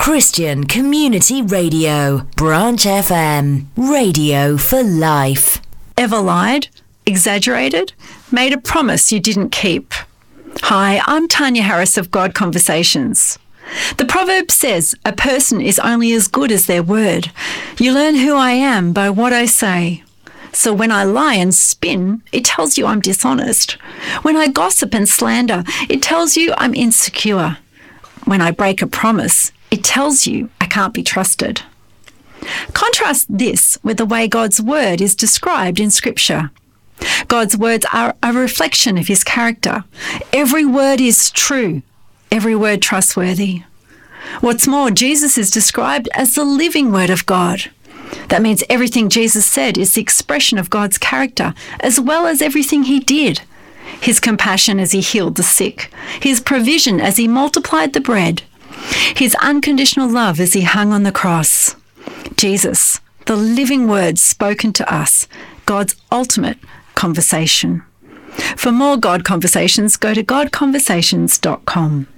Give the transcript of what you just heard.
Christian Community Radio, Branch FM, radio for life. Ever lied, exaggerated, made a promise you didn't keep? Hi, I'm Tanya Harris of God Conversations. The proverb says a person is only as good as their word. You learn who I am by what I say. So when I lie and spin, it tells you I'm dishonest. When I gossip and slander, it tells you I'm insecure. When I break a promise, it tells you I can't be trusted. Contrast this with the way God's word is described in Scripture. God's words are a reflection of his character. Every word is true, every word trustworthy. What's more, Jesus is described as the living word of God. That means everything Jesus said is the expression of God's character, as well as everything he did. His compassion as he healed the sick, his provision as he multiplied the bread, his unconditional love as he hung on the cross. Jesus, the living word spoken to us, God's ultimate conversation. For more God Conversations, go to godconversations.com.